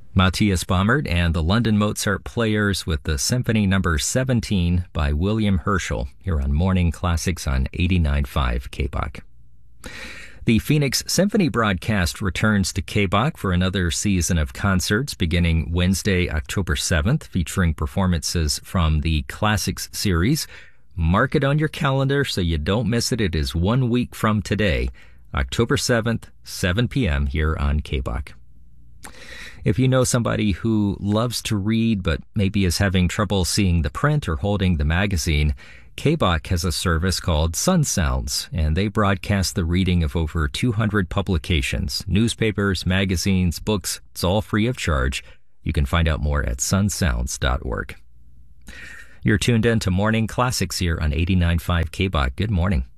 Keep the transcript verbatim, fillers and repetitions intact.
Matthias Baumert and the London Mozart Players with the Symphony Number seventeen by William Herschel here on Morning Classics on eighty-nine point five K B O C. The Phoenix Symphony broadcast returns to K B O C for another season of concerts beginning Wednesday, October seventh, featuring performances from the Classics series. Mark it on your calendar so you don't miss it. It is one week from today, October seventh, seven p.m. here on K B O C. If you know somebody who loves to read but maybe is having trouble seeing the print or holding the magazine, K B O C has a service called Sun Sounds, and they broadcast the reading of over two hundred publications, newspapers, magazines, books. It's all free of charge. You can find out more at sun sounds dot org. You're tuned in to Morning Classics here on eighty-nine point five K B O C. Good morning.